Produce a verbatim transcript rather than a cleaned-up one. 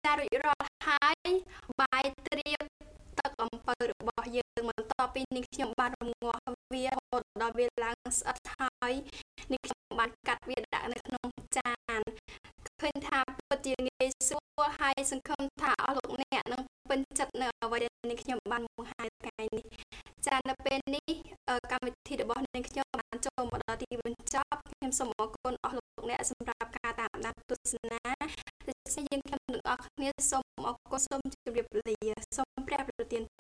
ចារួចរាល់ហើយបាយត្រៀមទឹកអំពៅរបស់យើងបន្ទាប់ពីនេះខ្ញុំបានរំងាស់វារហូតដល់វាឡើងស្អិតហើយនេះខ្ញុំបានកាត់វាដាក់នៅក្នុងចានឃើញថាពិតជាងាយស្រួលហើយសង្ឃឹមថាអស់លោកអ្នកនឹងពេញចិត្តនៅអ្វីដែលនេះខ្ញុំបានបង្ហាញថ្ងៃនេះចានៅពេលនេះកម្មវិធីរបស់នាងខ្ញុំបានចូលមកដល់ទីបញ្ចប់ខ្ញុំសូមអរគុណអស់លោកអ្នកសម្រាប់ការតាមដានទស្សនាដូច្នេះយើងខ្ញុំទាំងអស់គ្នាសូមអរគុណសូមជម្រាបលាសូមព្រះប្រទាន